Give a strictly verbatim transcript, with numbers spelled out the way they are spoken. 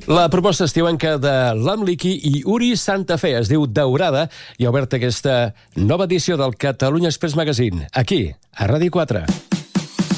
La proposta estiuenca de l'Amliki i Uri Santa Fe es diu Daurada i ha obert aquesta nova edició del Catalunya Express Magazine, aquí, a Ràdio quatre.